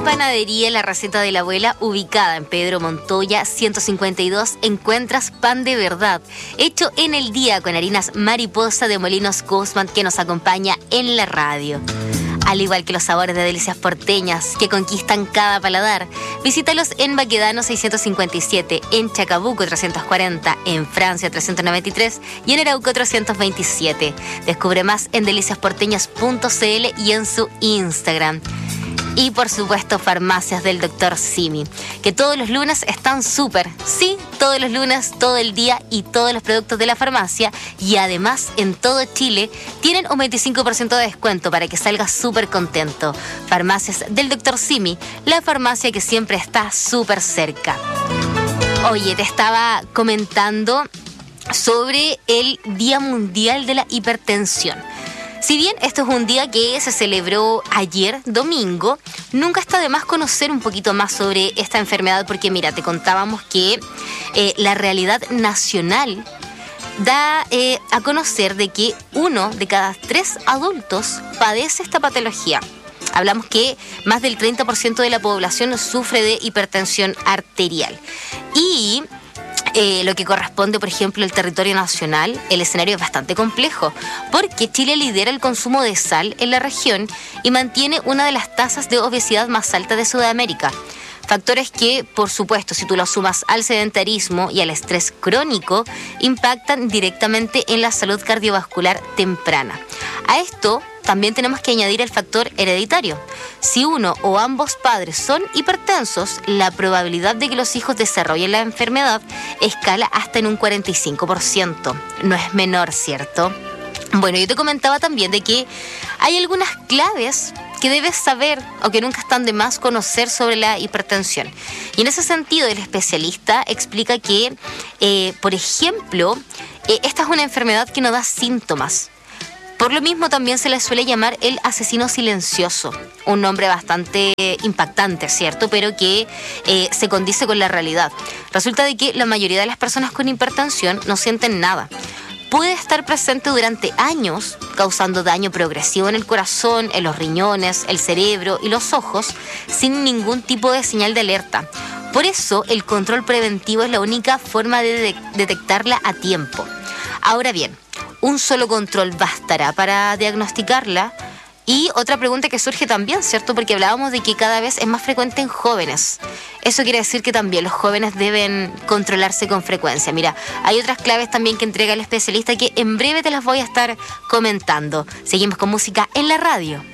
En Panadería La Receta de la Abuela, ubicada en Pedro Montoya 152, encuentras pan de verdad, hecho en el día con harinas Mariposa de Molinos Guzmán, que nos acompaña en la radio. Al igual que los sabores de delicias porteñas que conquistan cada paladar, visítalos en Baquedano 657, en Chacabuco 340, en Francia 393 y en Arauco 327. Descubre más en deliciasporteñas.cl y en su Instagram. Y por supuesto, Farmacias del Dr. Simi, que todos los lunes están súper. Sí, todos los lunes, todo el día y todos los productos de la farmacia. Y además, en todo Chile, tienen un 25% de descuento para que salgas súper contento. Farmacias del Dr. Simi, la farmacia que siempre está súper cerca. Oye, te estaba comentando sobre el Día Mundial de la Hipertensión. Si bien esto es un día que se celebró ayer, domingo, nunca está de más conocer un poquito más sobre esta enfermedad, porque mira, te contábamos que la realidad nacional da a conocer de que 1 de cada 3 adultos padece esta patología. Hablamos que más del 30% de la población sufre de hipertensión arterial. Y lo que corresponde, por ejemplo, al territorio nacional, el escenario es bastante complejo, porque Chile lidera el consumo de sal en la región y mantiene una de las tasas de obesidad más altas de Sudamérica. Factores que, por supuesto, si tú los sumas al sedentarismo y al estrés crónico, impactan directamente en la salud cardiovascular temprana. A esto también tenemos que añadir el factor hereditario. Si uno o ambos padres son hipertensos, la probabilidad de que los hijos desarrollen la enfermedad escala hasta en un 45%. No es menor, ¿cierto? Bueno, yo te comentaba también de que hay algunas claves que debes saber o que nunca están de más conocer sobre la hipertensión. Y en ese sentido, el especialista explica que, por ejemplo, esta es una enfermedad que no da síntomas. Por lo mismo también se le suele llamar el asesino silencioso, un nombre bastante impactante, ¿cierto? Pero que se condice con la realidad. Resulta de que la mayoría de las personas con hipertensión no sienten nada. Puede estar presente durante años, causando daño progresivo en el corazón, en los riñones, el cerebro y los ojos, sin ningún tipo de señal de alerta. Por eso, el control preventivo es la única forma de detectarla a tiempo. Ahora bien, ¿un solo control bastará para diagnosticarla? Y otra pregunta que surge también, ¿cierto? Porque hablábamos de que cada vez es más frecuente en jóvenes. Eso quiere decir que también los jóvenes deben controlarse con frecuencia. Mira, hay otras claves también que entrega el especialista que en breve te las voy a estar comentando. Seguimos con música en la radio.